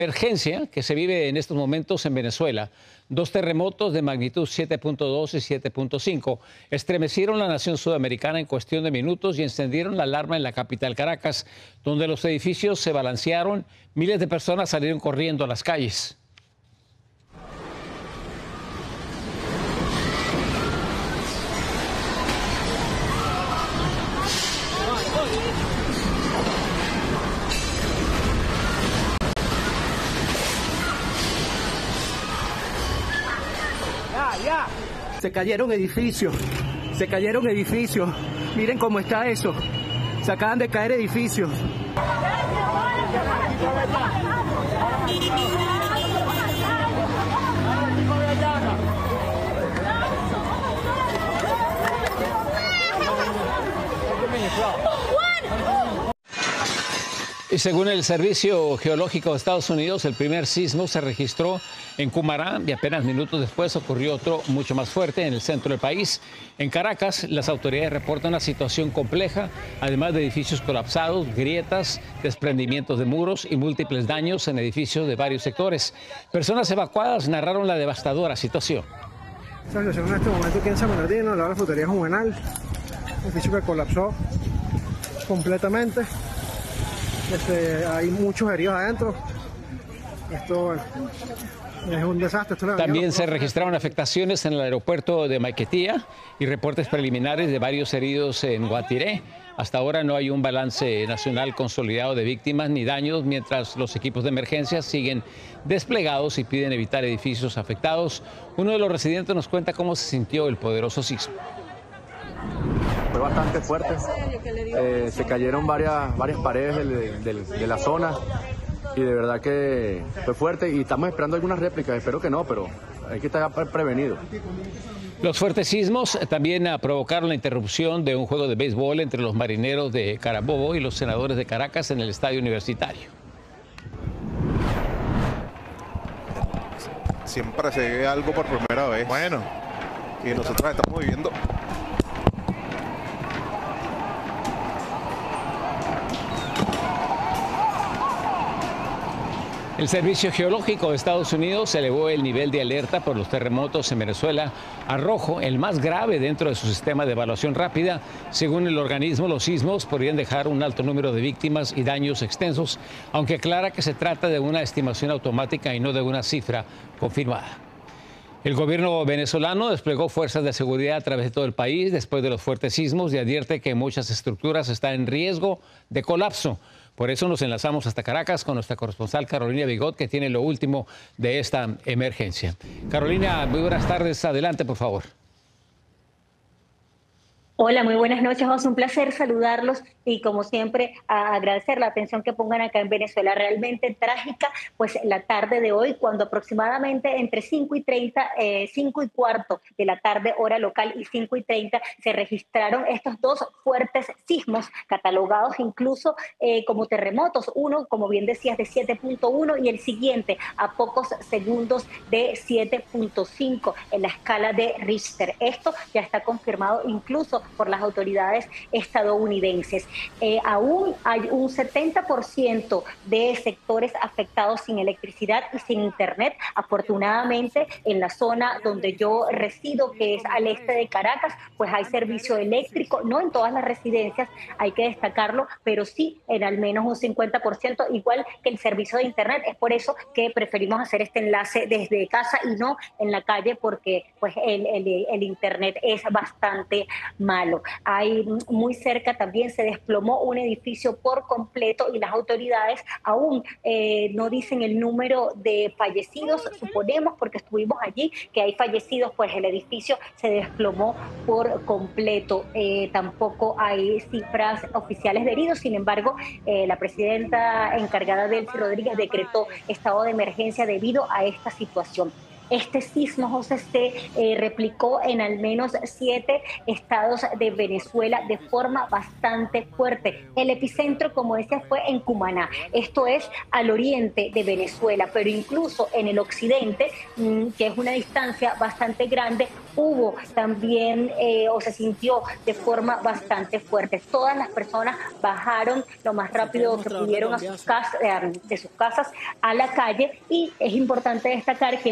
Emergencia que se vive en estos momentos en Venezuela. Dos terremotos de magnitud 7.2 y 7.5 estremecieron la nación sudamericana en cuestión de minutos y encendieron la alarma en la capital Caracas, donde los edificios se balancearon. Miles de personas salieron corriendo a las calles. Se cayeron edificios, miren cómo está eso, se acaban de caer edificios. Y según el Servicio Geológico de Estados Unidos, el primer sismo se registró en Cumará y apenas minutos después ocurrió otro mucho más fuerte en el centro del país. En Caracas, las autoridades reportan una situación compleja, además de edificios colapsados, grietas, desprendimientos de muros y múltiples daños en edificios de varios sectores. Personas evacuadas narraron la devastadora situación. La situación en este momento aquí en San Bernardino, la frutería Juvenal, un edificio que colapsó completamente. Hay muchos heridos adentro. Esto es un desastre. También se registraron afectaciones en el aeropuerto de Maiquetía y reportes preliminares de varios heridos en Guatiré. Hasta ahora no hay un balance nacional consolidado de víctimas ni daños, mientras los equipos de emergencia siguen desplegados y piden evitar edificios afectados. Uno de los residentes nos cuenta cómo se sintió el poderoso sismo. Fue bastante fuerte, se cayeron varias paredes de la zona y de verdad que fue fuerte y estamos esperando algunas réplicas, espero que no, pero hay que estar prevenido. Los fuertes sismos también provocaron la interrupción de un juego de béisbol entre los Marineros de Carabobo y los Senadores de Caracas en el estadio universitario. Siempre se ve algo por primera vez. Bueno, y nosotros estamos viviendo. El Servicio Geológico de Estados Unidos elevó el nivel de alerta por los terremotos en Venezuela a rojo, el más grave dentro de su sistema de evaluación rápida. Según el organismo, los sismos podrían dejar un alto número de víctimas y daños extensos, aunque aclara que se trata de una estimación automática y no de una cifra confirmada. El gobierno venezolano desplegó fuerzas de seguridad a través de todo el país después de los fuertes sismos y advierte que muchas estructuras están en riesgo de colapso. Por eso nos enlazamos hasta Caracas con nuestra corresponsal Carolina Bigot, que tiene lo último de esta emergencia. Carolina, muy buenas tardes. Adelante, por favor. Hola, muy buenas noches, José. Un placer saludarlos y, como siempre, agradecer la atención que pongan acá en Venezuela. Realmente trágica, pues la tarde de hoy, cuando aproximadamente entre 5:30, 5:15 de la tarde, hora local, y 5:30, se registraron estos dos fuertes sismos, catalogados incluso como terremotos. Uno, como bien decías, de 7.1 y el siguiente a pocos segundos de 7.5 en la escala de Richter. Esto ya está confirmado incluso por las autoridades estadounidenses. Aún hay un 70% de sectores afectados sin electricidad y sin internet. Afortunadamente, en la zona donde yo resido, que es al este de Caracas, pues hay servicio eléctrico, no en todas las residencias, hay que destacarlo, pero sí en al menos un 50%, igual que el servicio de internet. Es por eso que preferimos hacer este enlace desde casa y no en la calle, porque pues el internet es bastante malo. Hay muy cerca también se desplomó un edificio por completo y las autoridades aún no dicen el número de fallecidos. Suponemos, porque estuvimos allí, que hay fallecidos, pues el edificio se desplomó por completo. Tampoco hay cifras oficiales de heridos. Sin embargo, la presidenta encargada, Delcy Rodríguez, decretó estado de emergencia debido a esta situación. Este sismo, José, se replicó en al menos 7 estados de Venezuela de forma bastante fuerte. El epicentro, como decía, fue en Cumaná. Esto es al oriente de Venezuela, pero incluso en el occidente, que es una distancia bastante grande, hubo también o se sintió de forma bastante fuerte. Todas las personas bajaron lo más rápido que pudieron a sus casas, de sus casas a la calle, y es importante destacar que